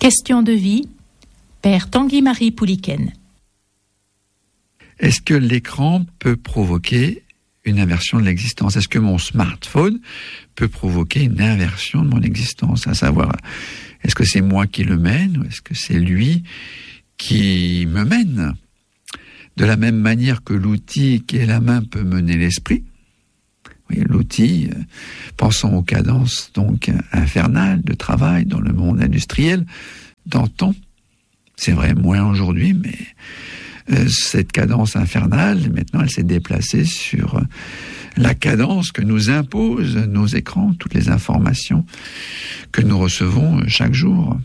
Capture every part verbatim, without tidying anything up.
Question de vie, Père Tanguy-Marie Pouliken. Est-ce que l'écran peut provoquer une inversion de l'existence? Est-ce que mon smartphone peut provoquer une inversion de mon existence? À savoir, est-ce que c'est moi qui le mène ou est-ce que c'est lui qui me mène? De la même manière que l'outil qui est la main peut mener l'esprit. Oui, l'outil, euh, pensons aux cadences donc infernales de travail dans le monde industriel d'antan. C'est vrai, moins aujourd'hui, mais euh, cette cadence infernale, maintenant, elle s'est déplacée sur euh, la cadence que nous imposent nos écrans, toutes les informations que nous recevons chaque jour.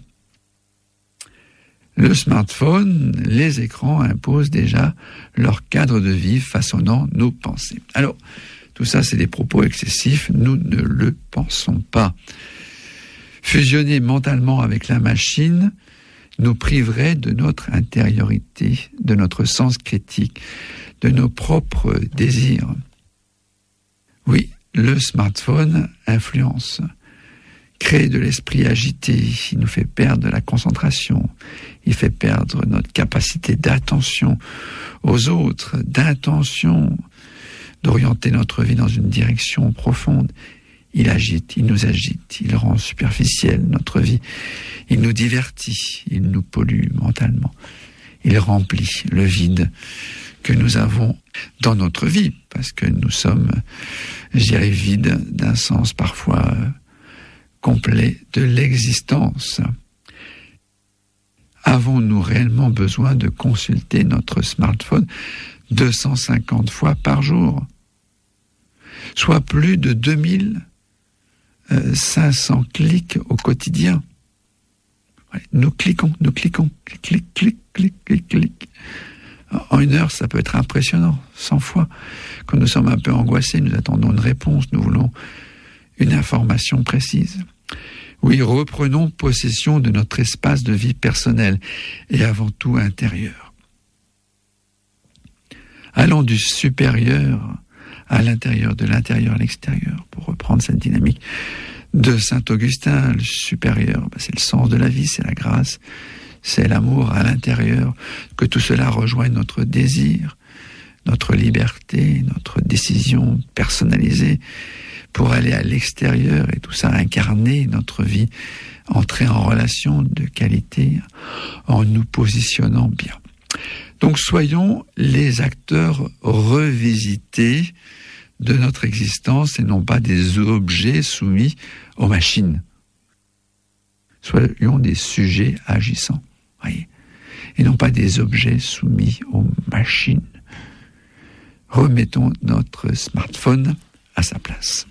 Le smartphone, les écrans imposent déjà leur cadre de vie, façonnant nos pensées. Alors, tout ça, c'est des propos excessifs, nous ne le pensons pas. Fusionner mentalement avec la machine nous priverait de notre intériorité, de notre sens critique, de nos propres désirs. Oui, le smartphone influence, crée de l'esprit agité, il nous fait perdre de la concentration, il fait perdre notre capacité d'attention aux autres, d'intention, d'orienter notre vie dans une direction profonde. Il agite, il nous agite, il rend superficielle notre vie, il nous divertit, il nous pollue mentalement, il remplit le vide que nous avons dans notre vie, parce que nous sommes, je dirais, vides d'un sens parfois complet de l'existence. Avons-nous réellement besoin de consulter notre smartphone deux cent cinquante fois par jour, soit plus de deux mille cinq cents clics au quotidien? Ouais, nous cliquons, nous cliquons, clic, clic, clic, clic, clic, clic. En une heure, ça peut être impressionnant, cent fois. Quand nous sommes un peu angoissés, nous attendons une réponse, nous voulons une information précise. Oui, reprenons possession de notre espace de vie personnel et avant tout intérieur. Allons du supérieur à l'intérieur, de l'intérieur à l'extérieur, pour reprendre cette dynamique de Saint-Augustin. Le supérieur, ben c'est le sens de la vie, c'est la grâce, c'est l'amour à l'intérieur, que tout cela rejoigne notre désir, notre liberté, notre décision personnalisée, pour aller à l'extérieur et tout ça incarner notre vie, entrer en relation de qualité en nous positionnant bien. Donc soyons les acteurs revisités de notre existence et non pas des objets soumis aux machines. Soyons des sujets agissants, voyez, et non pas des objets soumis aux machines. Remettons notre smartphone à sa place.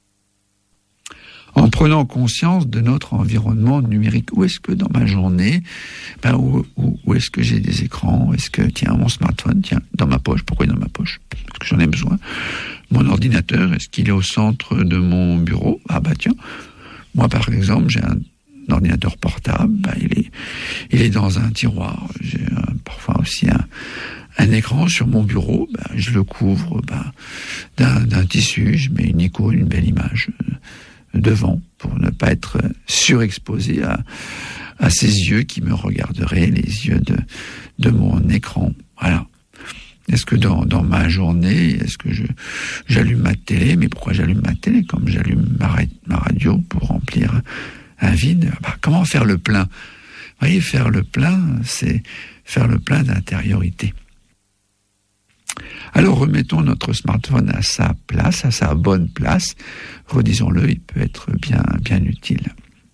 En prenant conscience de notre environnement numérique. Où est-ce que dans ma journée, ben où, où, où est-ce que j'ai des écrans? Est-ce que, tiens, mon smartphone, tiens, dans ma poche, pourquoi dans ma poche? Est-ce que j'en ai besoin? Mon ordinateur, est-ce qu'il est au centre de mon bureau? Ah bah tiens, moi par exemple, j'ai un ordinateur portable, ben il est, il est dans un tiroir. J'ai un, parfois aussi un, un écran sur mon bureau, ben je le couvre ben, d'un, d'un tissu, je mets une icône, une belle image devant, pour ne pas être surexposé à, à ces yeux qui me regarderaient, les yeux de, de mon écran. Voilà. Est-ce que dans, dans ma journée, est-ce que je, j'allume ma télé? Mais pourquoi j'allume ma télé? Comme j'allume ma, ma radio pour remplir un vide. Bah, comment faire le plein? Vous voyez, faire le plein, c'est faire le plein d'intériorité. Alors remettons notre smartphone à sa place, à sa bonne place. Redisons-le, il peut être bien, bien utile.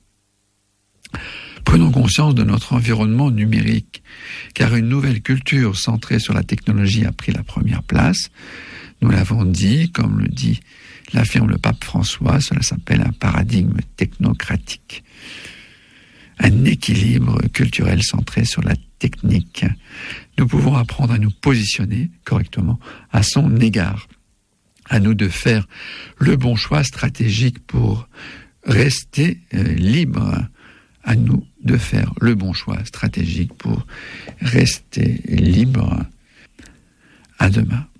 Prenons conscience de notre environnement numérique, car une nouvelle culture centrée sur la technologie a pris la première place. Nous l'avons dit, comme le dit, l'affirme le pape François, cela s'appelle un paradigme technocratique. Un équilibre culturel centré sur la technique. Nous pouvons apprendre à nous positionner correctement à son égard. À nous de faire le bon choix stratégique pour rester euh, libre. À nous de faire le bon choix stratégique pour rester libre. À demain.